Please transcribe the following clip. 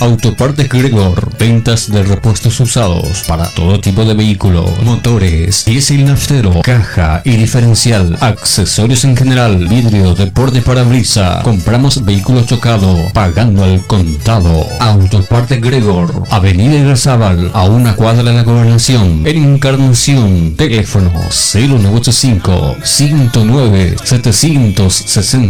Autopartes Gregor, ventas de repuestos usados para todo tipo de vehículos, motores, diésel naftero, caja y diferencial, accesorios en general, vidrio de parabrisas. Compramos vehículos chocados, pagando al contado. Autopartes Gregor, Avenida Irarrázaval, a una cuadra de la Gobernación, en Encarnación. Teléfono 0985 109 760.